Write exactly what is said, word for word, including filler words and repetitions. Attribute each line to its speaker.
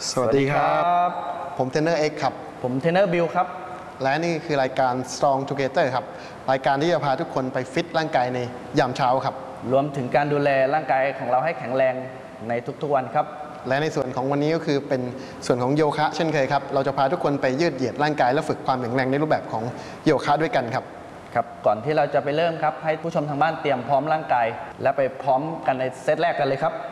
Speaker 1: สวัสดีครับผมเทรนเนอร์เอ็กครับ
Speaker 2: ผมเทรนเนอร์บิลครับ
Speaker 1: และนี่คือรายการ Strong Together ครับรายการที่จะพาทุกคนไปฟิตร่างกายในยามเช้าครับ
Speaker 2: รวมถึงการดูแลร่างกายของเราให้แข็งแรงในทุกๆวันครับ
Speaker 1: และในส่วนของวันนี้ก็คือเป็นส่วนของโยคะเช่นเคยครับเราจะพาทุกคนไปยืดเหยียดร่างกายและฝึกความแข็งแรงในรูปแบบของโยคะด้วยกันครับ
Speaker 2: ครับก่อนที่เราจะไปเริ่มครับให้ผู้ชมทางบ้านเตรียมพร้อมร่างกายและไปพร้อมกันในเซตแรกกันเลยครับ